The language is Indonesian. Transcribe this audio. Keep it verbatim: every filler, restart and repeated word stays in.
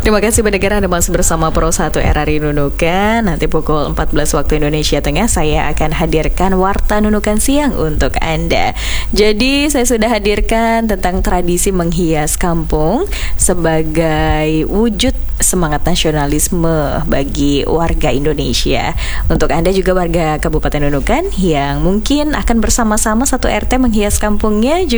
Terima kasih pendengar, Anda masih bersama Pro satu R R I Nunukan. Nanti pukul empat belas waktu Indonesia Tengah saya akan hadirkan Warta Nunukan Siang untuk Anda. Jadi saya sudah hadirkan tentang tradisi menghias kampung sebagai wujud semangat nasionalisme bagi warga Indonesia. Untuk Anda juga warga Kabupaten Nunukan yang mungkin akan bersama-sama satu R T menghias kampungnya juga